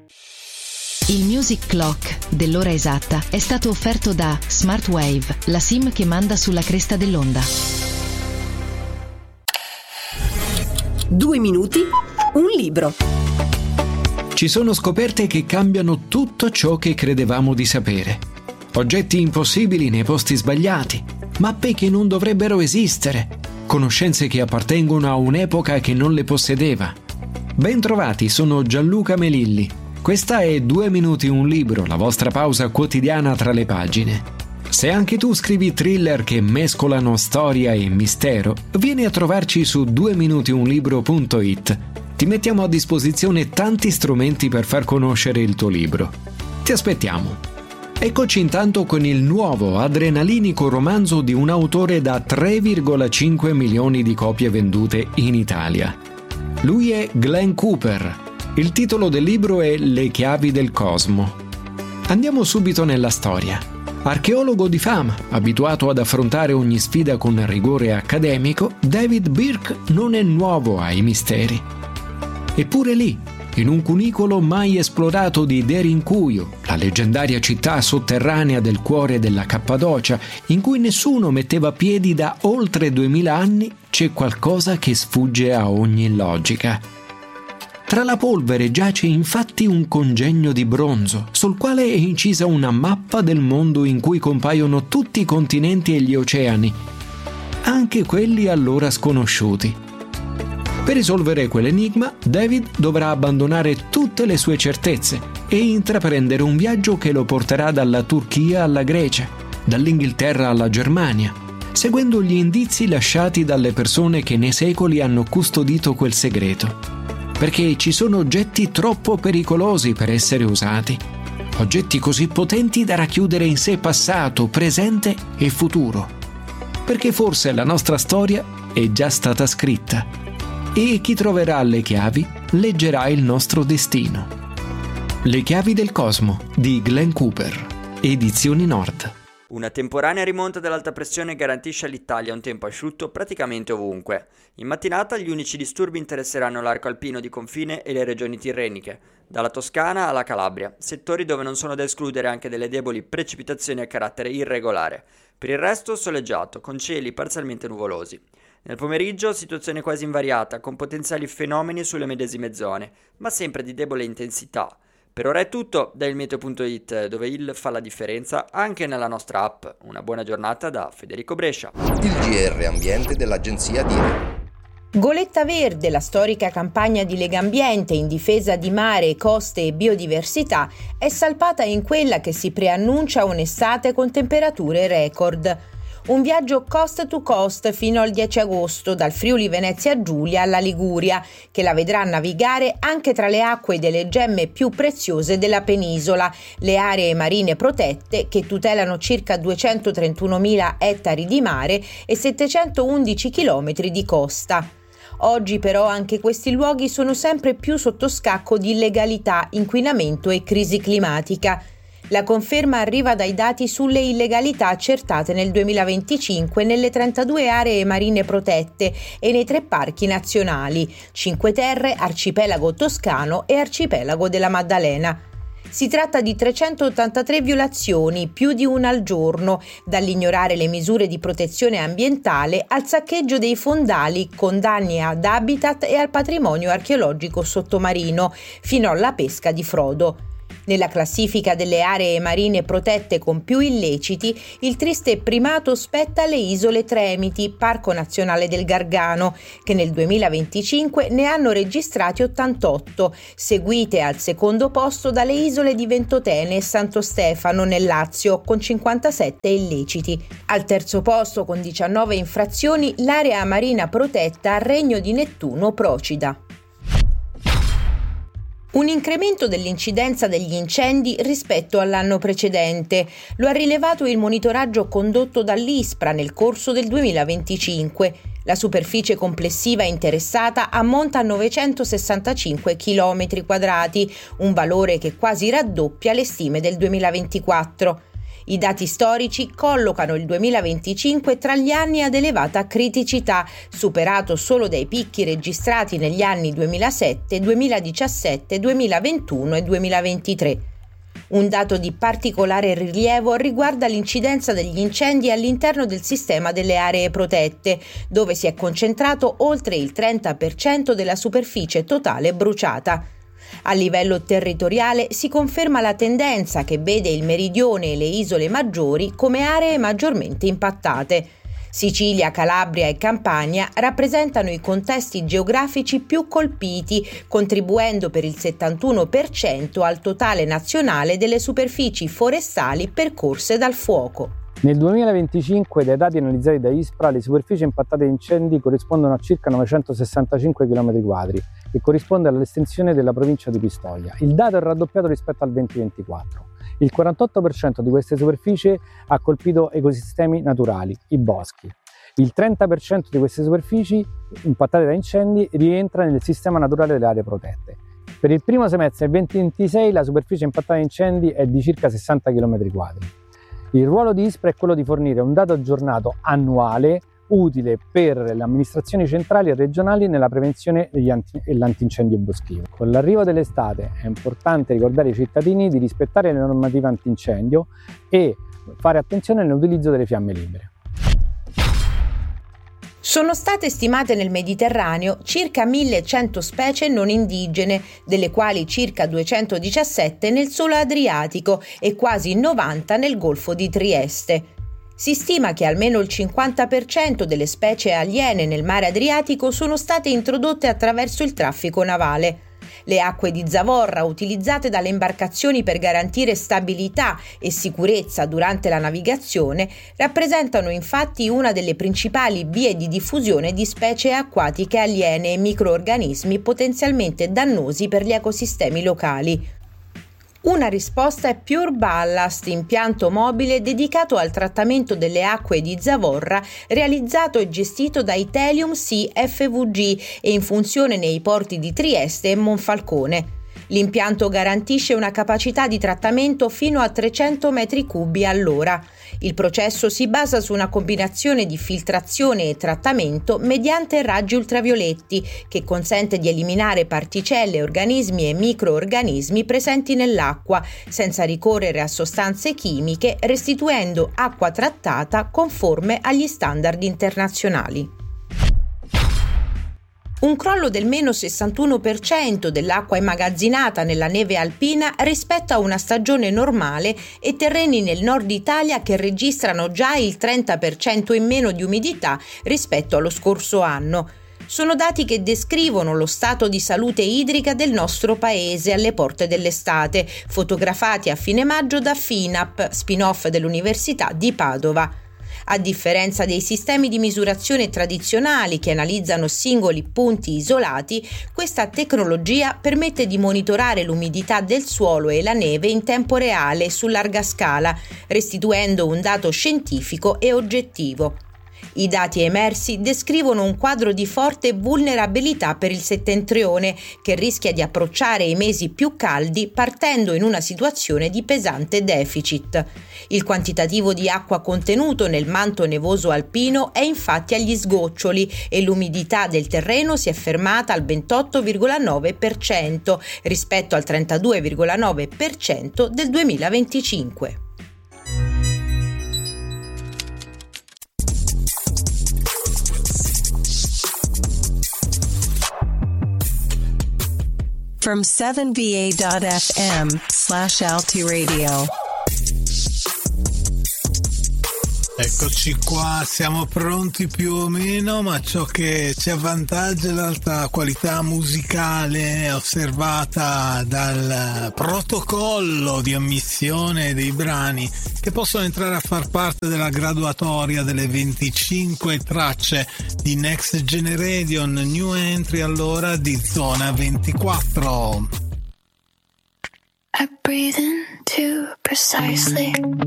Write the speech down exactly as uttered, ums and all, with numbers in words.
Il Music Clock dell'ora esatta è stato offerto da Smartwave, la SIM che manda sulla cresta dell'onda. Due minuti, un libro. Ci sono scoperte che cambiano tutto ciò che credevamo di sapere. Oggetti impossibili nei posti sbagliati, mappe che non dovrebbero esistere, conoscenze che appartengono a un'epoca che non le possedeva. Ben trovati, sono Gianluca Melilli. Questa è Due minuti un libro, la vostra pausa quotidiana tra le pagine. Se anche tu scrivi thriller che mescolano storia e mistero, vieni a trovarci su due minuti un libro punto it. Ti mettiamo a disposizione tanti strumenti per far conoscere il tuo libro. Ti aspettiamo. Eccoci intanto con il nuovo adrenalinico romanzo di un autore da tre virgola cinque milioni di copie vendute in Italia. Lui è Glenn Cooper. Il titolo del libro è Le chiavi del cosmo. Andiamo subito nella storia. Archeologo di fama, abituato ad affrontare ogni sfida con rigore accademico, David Birk non è nuovo ai misteri. Eppure lì, in un cunicolo mai esplorato di Derinkuyu, la leggendaria città sotterranea del cuore della Cappadocia, in cui nessuno metteva piedi da oltre duemila anni, c'è qualcosa che sfugge a ogni logica. Tra la polvere giace infatti un congegno di bronzo, sul quale è incisa una mappa del mondo in cui compaiono tutti i continenti e gli oceani, anche quelli allora sconosciuti. Per risolvere quell'enigma, David dovrà abbandonare tutte le sue certezze e intraprendere un viaggio che lo porterà dalla Turchia alla Grecia, dall'Inghilterra alla Germania, seguendo gli indizi lasciati dalle persone che nei secoli hanno custodito quel segreto. Perché ci sono oggetti troppo pericolosi per essere usati, oggetti così potenti da racchiudere in sé passato, presente e futuro. Perché forse la nostra storia è già stata scritta e chi troverà le chiavi leggerà il nostro destino. Le chiavi del cosmo di Glenn Cooper, Edizioni Nord. Una temporanea rimonta dell'alta pressione garantisce all'Italia un tempo asciutto praticamente ovunque. In mattinata gli unici disturbi interesseranno l'arco alpino di confine e le regioni tirreniche, dalla Toscana alla Calabria, settori dove non sono da escludere anche delle deboli precipitazioni a carattere irregolare. Per il resto soleggiato, con cieli parzialmente nuvolosi. Nel pomeriggio situazione quasi invariata, con potenziali fenomeni sulle medesime zone, ma sempre di debole intensità. Per ora è tutto da il meteo punto it, dove il fa la differenza anche nella nostra app. Una buona giornata da Federico Brescia. Il G R Ambiente dell'agenzia D I R. Goletta Verde, la storica campagna di Legambiente in difesa di mare, coste e biodiversità, è salpata in quella che si preannuncia un'estate con temperature record. Un viaggio coast to coast fino al dieci agosto, dal Friuli Venezia Giulia alla Liguria, che la vedrà navigare anche tra le acque delle gemme più preziose della penisola, le aree marine protette che tutelano circa duecentotrentunomila ettari di mare e settecentoundici chilometri di costa. Oggi però anche questi luoghi sono sempre più sotto scacco di illegalità, inquinamento e crisi climatica. La conferma arriva dai dati sulle illegalità accertate nel duemilaventicinque nelle trentadue aree marine protette e nei tre parchi nazionali, Cinque Terre, Arcipelago Toscano e Arcipelago della Maddalena. Si tratta di trecentottantatré violazioni, più di una al giorno, dall'ignorare le misure di protezione ambientale al saccheggio dei fondali con danni ad habitat e al patrimonio archeologico sottomarino, fino alla pesca di frodo. Nella classifica delle aree marine protette con più illeciti, il triste primato spetta alle isole Tremiti, Parco Nazionale del Gargano, che nel duemilaventicinque ne hanno registrati ottantotto, seguite al secondo posto dalle isole di Ventotene e Santo Stefano nel Lazio, con cinquantasette illeciti. Al terzo posto, con diciannove infrazioni, l'area marina protetta Regno di Nettuno Procida. Un incremento dell'incidenza degli incendi rispetto all'anno precedente. Lo ha rilevato il monitoraggio condotto dall'ISPRA nel corso del duemilaventicinque. La superficie complessiva interessata ammonta a novecentosessantacinque chilometri quadrati, un valore che quasi raddoppia le stime del duemilaventiquattro. I dati storici collocano il duemilaventicinque tra gli anni ad elevata criticità, superato solo dai picchi registrati negli anni duemilasette, duemiladiciassette, duemilaventuno e duemilaventitré. Un dato di particolare rilievo riguarda l'incidenza degli incendi all'interno del sistema delle aree protette, dove si è concentrato oltre il trenta per cento della superficie totale bruciata. A livello territoriale si conferma la tendenza che vede il meridione e le isole maggiori come aree maggiormente impattate. Sicilia, Calabria e Campania rappresentano i contesti geografici più colpiti, contribuendo per il settantuno per cento al totale nazionale delle superfici forestali percorse dal fuoco. Nel duemilaventicinque, dai dati analizzati da ISPRA, le superfici impattate da incendi corrispondono a circa novecentosessantacinque chilometri quadri, che corrisponde all'estensione della provincia di Pistoia. Il dato è raddoppiato rispetto al duemilaventiquattro. Il quarantotto per cento di queste superfici ha colpito ecosistemi naturali, i boschi. Il trenta per cento di queste superfici impattate da incendi rientra nel sistema naturale delle aree protette. Per il primo semestre del duemilaventisei la superficie impattata da incendi è di circa sessanta chilometri quadri. Il ruolo di ISPRA è quello di fornire un dato aggiornato annuale utile per le amministrazioni centrali e regionali nella prevenzione e l'antincendio boschivo. Con l'arrivo dell'estate è importante ricordare ai cittadini di rispettare le normative antincendio e fare attenzione nell'utilizzo delle fiamme libere. Sono state stimate nel Mediterraneo circa millecento specie non indigene, delle quali circa duecentodiciassette nel solo Adriatico e quasi novanta nel Golfo di Trieste. Si stima che almeno il cinquanta per cento delle specie aliene nel mare Adriatico sono state introdotte attraverso il traffico navale. Le acque di zavorra utilizzate dalle imbarcazioni per garantire stabilità e sicurezza durante la navigazione rappresentano infatti una delle principali vie di diffusione di specie acquatiche aliene e microorganismi potenzialmente dannosi per gli ecosistemi locali. Una risposta è Pure Ballast, impianto mobile dedicato al trattamento delle acque di zavorra, realizzato e gestito da Itelium Sea F V G e in funzione nei porti di Trieste e Monfalcone. L'impianto garantisce una capacità di trattamento fino a trecento metri cubi all'ora. Il processo si basa su una combinazione di filtrazione e trattamento mediante raggi ultravioletti che consente di eliminare particelle, organismi e microorganismi presenti nell'acqua senza ricorrere a sostanze chimiche, restituendo acqua trattata conforme agli standard internazionali. Un crollo del meno sessantuno per cento dell'acqua immagazzinata nella neve alpina rispetto a una stagione normale e terreni nel nord Italia che registrano già il trenta per cento in meno di umidità rispetto allo scorso anno. Sono dati che descrivono lo stato di salute idrica del nostro paese alle porte dell'estate, fotografati a fine maggio da FINAP, spin-off dell'Università di Padova. A differenza dei sistemi di misurazione tradizionali che analizzano singoli punti isolati, questa tecnologia permette di monitorare l'umidità del suolo e la neve in tempo reale su larga scala, restituendo un dato scientifico e oggettivo. I dati emersi descrivono un quadro di forte vulnerabilità per il settentrione, che rischia di approcciare i mesi più caldi partendo in una situazione di pesante deficit. Il quantitativo di acqua contenuto nel manto nevoso alpino è infatti agli sgoccioli e l'umidità del terreno si è fermata al ventotto virgola nove per cento rispetto al trentadue virgola nove per cento del duemilaventicinque. From seven v a dot f m slash Alti Radio. Eccoci qua, siamo pronti più o meno, ma ciò che ci avvantaggia è l'alta qualità musicale osservata dal protocollo di ammissione dei brani che possono entrare a far parte della graduatoria delle venticinque tracce di Next Generation New Entry, allora di Zona ventiquattro. I breathe in too precisely.